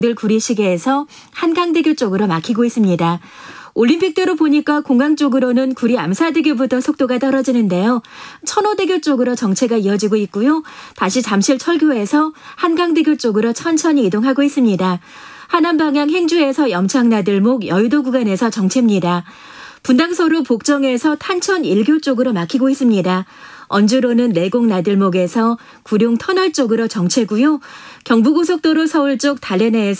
늘 구리시계에서 한강대교 쪽으로 막히고 있습니다. 올림픽대로 보니까 공항 쪽으로는 구리 암사대교부터 속도가 떨어지는데요. 천호대교 쪽으로 정체가 이어지고 있고요. 다시 잠실 철교에서 한강대교 쪽으로 천천히 이동하고 있습니다. 하남 방향 행주에서 염창나들목 여의도 구간에서 정체입니다. 분당서로 복정에서 탄천 1교 쪽으로 막히고 있습니다. 언주로는 내곡 나들목에서 구룡 터널 쪽으로 정체고요. 경부고속도로 서울 쪽 달래내에서